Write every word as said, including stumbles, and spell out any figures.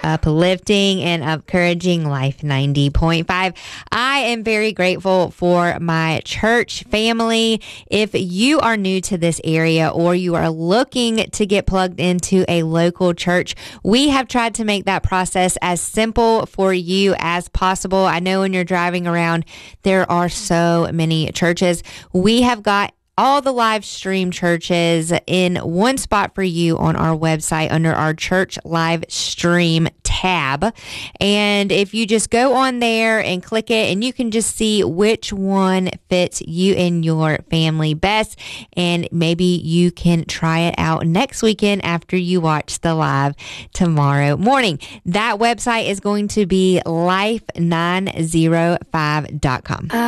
uplifting and encouraging Life ninety point five. I am very grateful for my church family. If you are new to this area or you are looking to get plugged into a local church, we have tried to make that process as simple for you as possible. I know when you're driving around, there are so many churches. We have got all the live stream churches in one spot for you on our website under our church live stream tab. And if you just go on there and click it, and you can just see which one fits you and your family best. And maybe you can try it out next weekend after you watch the live tomorrow morning. That website is going to be life nine oh five dot com.